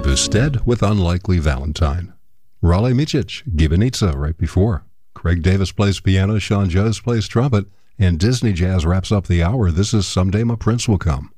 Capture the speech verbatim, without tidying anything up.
Busted with Unlikely Valentine. Raleigh Micic, Gibanica right before. Craig Davis plays piano, Sean Jones plays trumpet, and Disney Jazz wraps up the hour. This is Someday My Prince Will Come.